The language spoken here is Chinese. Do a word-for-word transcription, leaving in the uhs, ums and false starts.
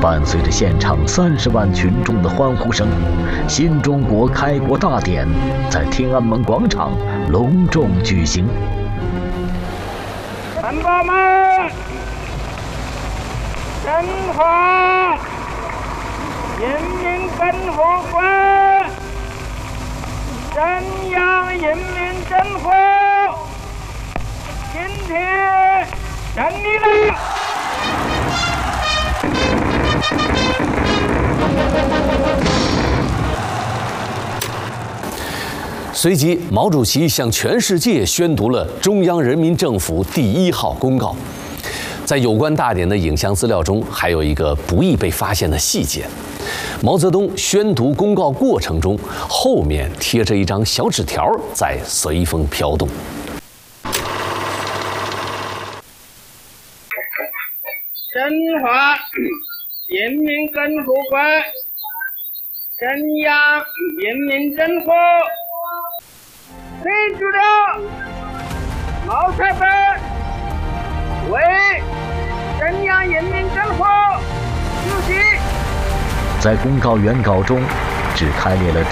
伴随着现场三十万群众的欢呼声，新中国开国大典在天安门广场隆重举行。 同胞们，中华人民共和国中央人民政府今天胜利了！ 随即，毛主席向全世界宣读了中央人民政府第一号公告。在有关大典的影像资料中，还有一个不易被发现的细节：毛泽东宣读公告过程中，后面贴着一张小纸条，在随风飘动。 中华人民共和国中央人民政府推举了毛泽东为中央人民政府主席。 在公告原稿中，只开列了